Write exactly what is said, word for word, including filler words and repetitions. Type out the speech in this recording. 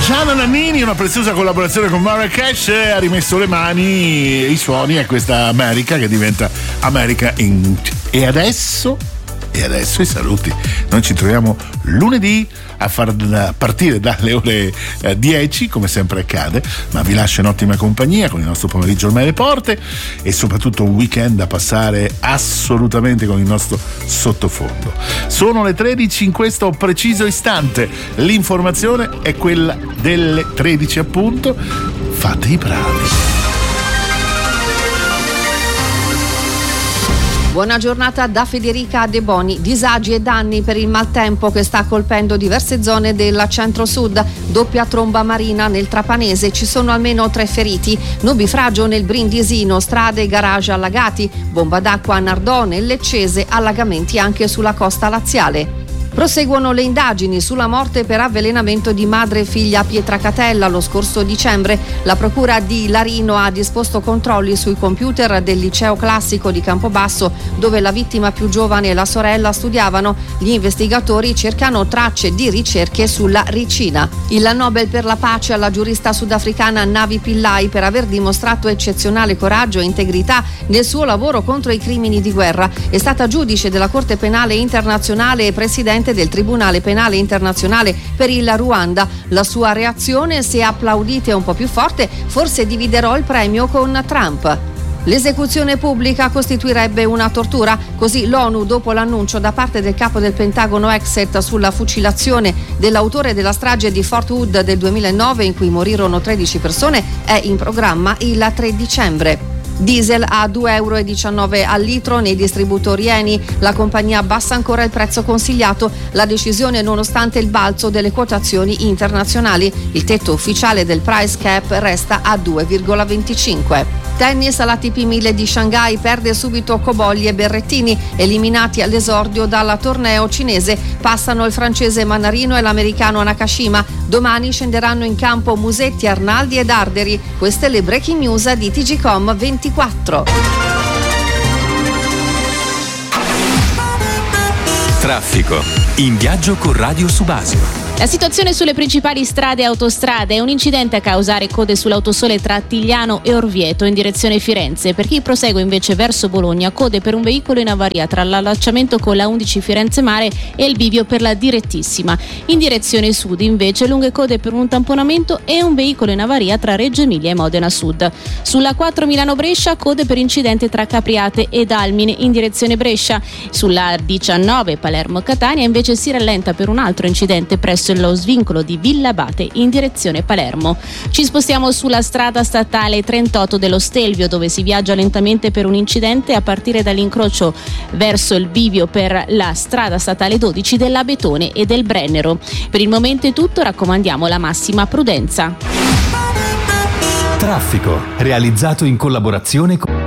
Gianna Nannini, una preziosa collaborazione con Marrakesh, ha rimesso le mani e i suoni a questa America che diventa America Inc. E adesso, e adesso i saluti. Noi ci troviamo lunedì a far partire dalle ore dieci, come sempre accade, ma vi lascio in ottima compagnia con il nostro pomeriggio ormai alle porte e soprattutto un weekend da passare assolutamente con il nostro sottofondo. Sono le tredici in questo preciso istante, l'informazione è quella delle tredici appunto, fate i bravi. Buona giornata da Federica De Boni. Disagi e danni per il maltempo che sta colpendo diverse zone del centro-sud. Doppia tromba marina nel Trapanese, ci sono almeno tre feriti. Nubifragio nel Brindisino, strade e garage allagati. Bomba d'acqua a Nardone e Leccese, allagamenti anche sulla costa laziale. Proseguono le indagini sulla morte per avvelenamento di madre e figlia a Pietracatella lo scorso dicembre. La procura di Larino ha disposto controlli sui computer del liceo classico di Campobasso, dove la vittima più giovane e la sorella studiavano. Gli investigatori cercano tracce di ricerche sulla Ricina. Il Nobel per la pace alla giurista sudafricana Navi Pillay per aver dimostrato eccezionale coraggio e integrità nel suo lavoro contro i crimini di guerra. È stata giudice della Corte Penale Internazionale e presidente del Tribunale Penale Internazionale per il Ruanda. La sua reazione: se applaudite un po' più forte, forse dividerò il premio con Trump. L'esecuzione pubblica costituirebbe una tortura, così l'ONU, dopo l'annuncio da parte del capo del Pentagono Exet sulla fucilazione dell'autore della strage di Fort Hood del duemilanove in cui morirono tredici persone, è in programma il tre dicembre. Diesel a due virgola diciannove euro al litro nei distributori Eni. La compagnia abbassa ancora il prezzo consigliato. La decisione nonostante il balzo delle quotazioni internazionali. Il tetto ufficiale del price cap resta a due virgola venticinque. Tennis all'A T P mille di Shanghai, perde subito Cobolli e Berrettini, eliminati all'esordio dal torneo cinese. Passano il francese Mannarino e l'americano Nakashima. Domani scenderanno in campo Musetti, Arnaldi ed Arderi. Queste le breaking news di T G Com ventiquattro. Traffico. In viaggio con Radio Subasio. La situazione sulle principali strade e autostrade è un incidente a causare code sull'autosole tra Tigliano e Orvieto in direzione Firenze. Per chi prosegue invece verso Bologna, code per un veicolo in avaria tra l'allacciamento con la undici Firenze Mare e il bivio per la direttissima. In direzione sud invece lunghe code per un tamponamento e un veicolo in avaria tra Reggio Emilia e Modena Sud. Sulla quattro Milano-Brescia code per incidente tra Capriate ed Almine in direzione Brescia. Sulla diciannove Palermo-Catania invece si rallenta per un altro incidente presso lo svincolo di Villabate in direzione Palermo. Ci spostiamo sulla strada statale trentotto dello Stelvio, dove si viaggia lentamente per un incidente a partire dall'incrocio verso il bivio per la strada statale dodici dell'Abetone e del Brennero. Per il momento è tutto, raccomandiamo la massima prudenza. Traffico, realizzato in collaborazione con